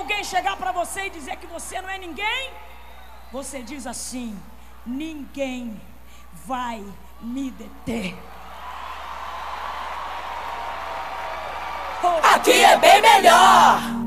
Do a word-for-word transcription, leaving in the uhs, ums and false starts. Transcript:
alguém chegar para você e dizer que você não é ninguém, você diz assim: ninguém vai me deter. Aqui é bem melhor.